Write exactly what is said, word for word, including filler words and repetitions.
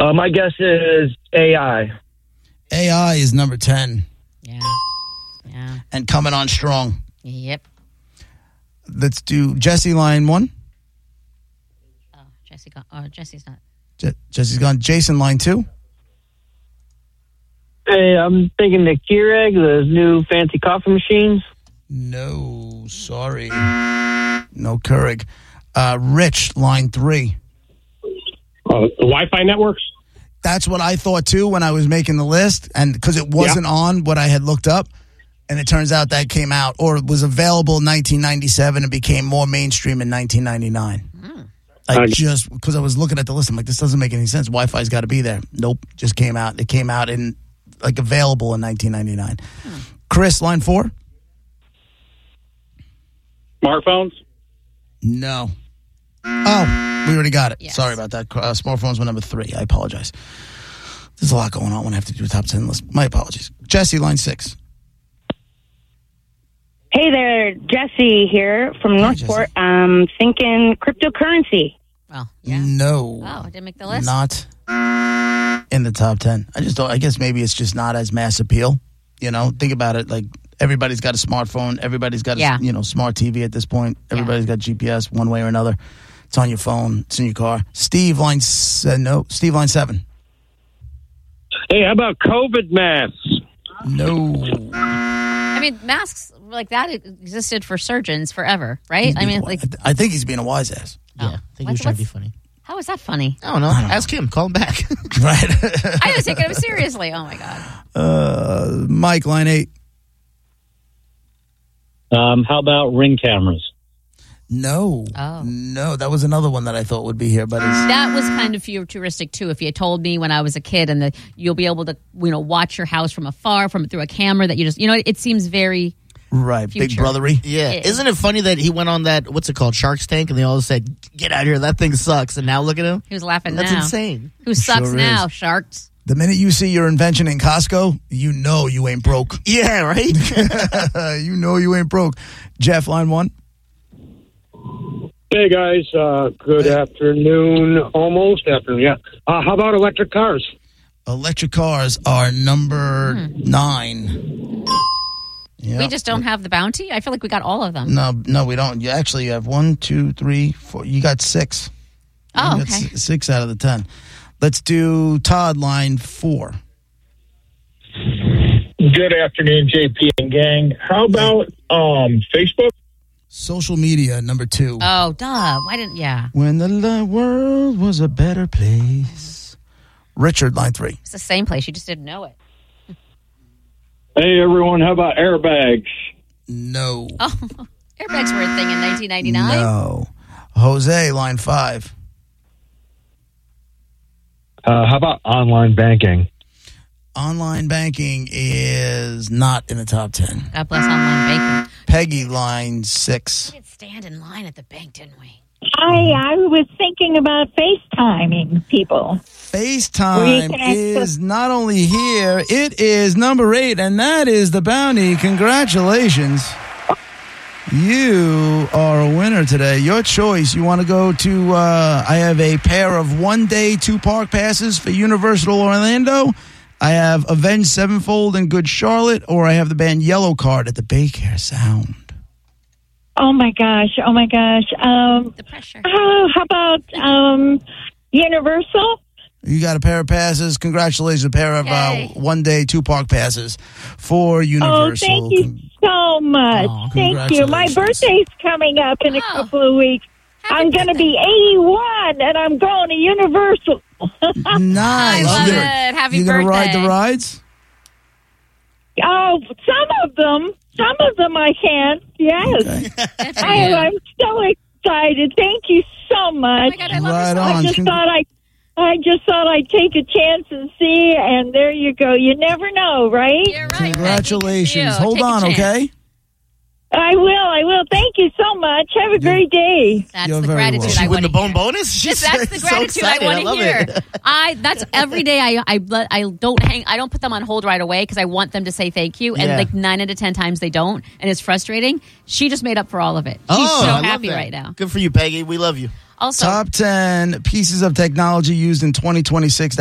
Uh, my guess is A I. A I is number ten. Yeah. Yeah. And coming on strong. Yep. Let's do Jesse, line one. Oh, Jesse got, oh, Jesse's not. Je- Jesse's gone. Jason, line two. Hey, I'm thinking the Keurig, those new fancy coffee machines. No, sorry. No Keurig. Uh, Rich, line three. Uh, the Wi-Fi networks? That's what I thought, too, when I was making the list, and because it wasn't yeah. on what I had looked up, and it turns out that came out, or it was available in nineteen ninety-seven and became more mainstream in nineteen ninety-nine. Mm. I just, because I was looking at the list, I'm like, this doesn't make any sense. Wi-Fi's got to be there. Nope, just came out. It came out in, like, available in nineteen ninety-nine. Hmm. Chris, line four. Smartphones? No. Oh, we already got it. Yes. Sorry about that. Uh, smartphones were number three. I apologize. There's a lot going on when I have to do a top ten list. My apologies. Jesse, line six. Hey there, Jesse here from Northport. I'm um, thinking cryptocurrency. Well, yeah. No. Oh, it didn't make the list? Not in the top ten. I just don't, I guess maybe it's just not as mass appeal. You know, think about it. Like, everybody's got a smartphone. Everybody's got a yeah. you know, smart T V at this point. Everybody's yeah. got G P S one way or another. It's on your phone. It's in your car. Steve, line uh, no. Steve, line seven. Hey, how about COVID masks? No. I mean, masks like that existed for surgeons forever, right? I mean, like, I think he's being a wise ass. Yeah, I think he was trying to be funny. How is that funny? I don't know. I don't Ask know. him. Call him back. Right. I was taking him seriously. Oh my god. Uh, Mike, line eight. Um, how about Ring cameras? No. Oh. No, that was another one that I thought would be here, but it's... That was kind of futuristic, too. If you had told me when I was a kid and that you'll be able to, you know, watch your house from afar, from through a camera that you just, you know, it seems very... Right, future. Big Brothery. Yeah. It Isn't it funny that he went on that, what's it called, Shark's Tank, and they all said, get out of here, that thing sucks, and now look at him. He was laughing That's now. That's insane. Who sucks Sure now, is. Sharks? The minute you see your invention in Costco, you know you ain't broke. Yeah, right? You know you ain't broke. Jeff, line one. Hey, guys. Uh, good hey. afternoon. Almost afternoon, yeah. Uh, how about electric cars? Electric cars are number hmm. nine. Yep. We just don't have the bounty? I feel like we got all of them. No, no, we don't. You actually have one, two, three, four. You got six. Oh, you okay. got s- six out of the ten. Let's do Todd, line four. Good afternoon, J P and gang. How about um, Facebook? Social media, number two. Oh, duh. Why didn't, yeah. When the li- world was a better place. Richard, line three. It's the same place. You just didn't know it. Hey, everyone. How about airbags? No. Oh, airbags were a thing in nineteen ninety-nine? No. Jose, line five. Uh, how about online banking? Online banking is not in the top ten. God bless online banking. Peggy, line six. We didn't stand in line at the bank, didn't we? I, I was thinking about FaceTiming people. FaceTime is not only here, it is number eight, and that is the bounty. Congratulations. You are a winner today. Your choice. You want to go to, uh, I have a pair of one-day, two-park passes for Universal Orlando. I have Avenged Sevenfold in Good Charlotte, or I have the band Yellow Card at the Baycare Sound. Oh, my gosh. Oh, my gosh. Um, the pressure. Oh, how about um, Universal? You got a pair of passes. Congratulations. A pair of uh, one-day, two-park passes for Universal. Oh, thank you so much. Oh, thank you. My birthday's coming up in a oh. couple of weeks. Happy I'm going to be eighty-one, and I'm going to Universal. Nice. I love you it. Gonna, Happy you birthday. You going to ride the rides? Oh, some of them. Some of them I can. Yes. Okay. I, I'm so excited. Thank you so much. Oh, my God, I love right this. on. I just Con- thought I... I just thought I'd take a chance and see, and there you go. You never know, right? You're right. Congratulations. You. Hold Take on, okay? I will, I will. Thank you so much. Have a great day. That's You're the very gratitude welcome. I She win want the to bone hear. bonus? She's Yes, that's the so gratitude I excited. want I to love hear. it. I that's every day. I I let- I don't hang. I don't put them on hold right away because I want them to say thank you. And Yeah. like nine out of ten times they don't, and it's frustrating. She just made up for all of it. She's Oh, so I love happy that. right now. Good for you, Peggy. We love you. Also, Top ten pieces of technology used in twenty twenty-six